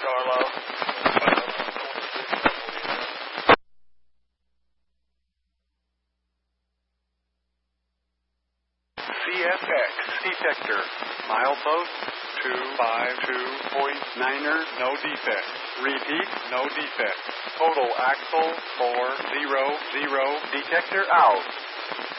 Charlo. CFX detector. Milepost 252.9er, no defect. Repeat, no defect. Total axle 400. Detector out.